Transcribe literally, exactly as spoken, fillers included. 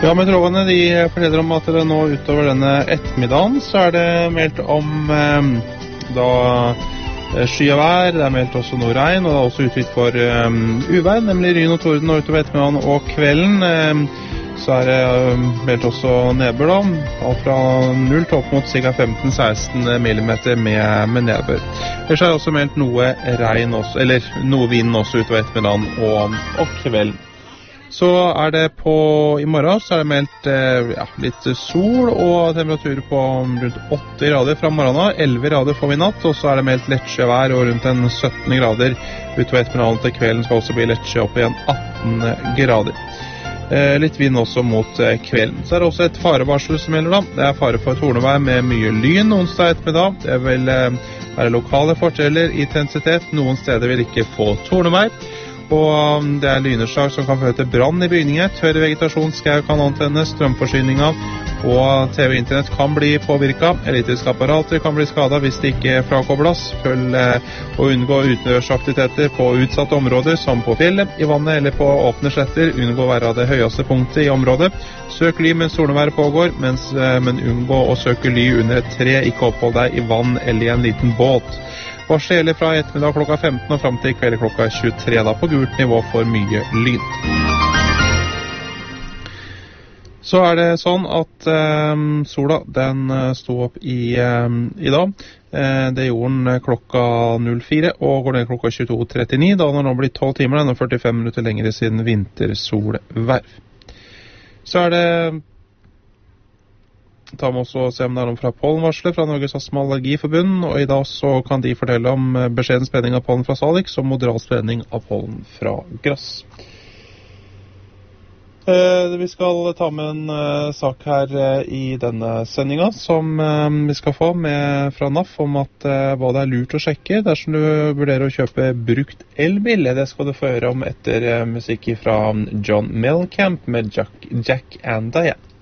Ja, meteorologene de forteller om at det nå utover denne ettermiddagen så er det meldt om eh, da sky og vær, det er meldt også noe regn, og det er også utvitt for um, uvær, nemlig ryn og torden og utover ettermiddagen og kvelden. Um, så er det um, meldt også nedbør da, alt fra null til opp mot ca. femten til seksten millimeter med, med nedbør. Ellers er det også meldt noe regn også, eller noe vind også utover ettermiddagen og, og kvelden. Så er det på, i morgen så er det meldt eh, ja, litt sol og temperaturer på rundt åtte grader fra morgenen, elleve grader får vi natt, og så er det meldt lettsjøvær og rundt en sytten grader utover ettermiddagen til kvelden skal også bli lettsjø opp igjen atten grader. Eh, litt vind også mot eh, kvelden. Så er det også et farevarsel som gjelder da. Det er fare for tornevær med mye lyn onsdag ettermiddag. Det vil eh, være lokale forskjeller i intensitet. Noen steder vil ikke få tornevær. Og det er lynerslag som kan føre til brann i bygninger, tørr vegetasjon, skau kan antennes, strømforsyninga og T V og internett kan bli påvirket. Elektriske apparater kan bli skadet hvis det ikke frakobles. Følg å unngå utendørsaktiviteter på utsatte områder som på fjellet, i vannet eller på åpne sletter. Unngå å være det høyeste punktet i området. Søk ly mens torneværet pågår, mens, men unngå å søke ly under et tre. Ikke opphold deg i vann eller i en liten båt. Varsel gjelder fra ettermiddag klokka femten og frem til kveld klokka tjuetre da på gult nivå for mye lyn. Så er det sånn at eh, sola den sto opp i, eh, i dag. Eh, det gjorde den klokka null fire og går ned klokka tjueto trettini. Da har den nå blitt tolv timer, den er førtifem minutter lengre siden vintersolverv. Så er det Da må vi også se om det er noen fra pollenvarsler fra Norges Astma- og Allergiforbund, og i dag så kan de fortelle om beskjeden spredning av pollen fra Salix og moderat spredning av pollen fra gress. Eh, vi skal ta med en eh, sak her eh, i denne sendinga som eh, vi skal få med fra N A F om at eh, hva det er lurt å sjekke dersom du vurderer å kjøpe brukt elbil. Det skal du få høre om etter eh, musikk fra John Mellencamp med Jack, Jack and Diane.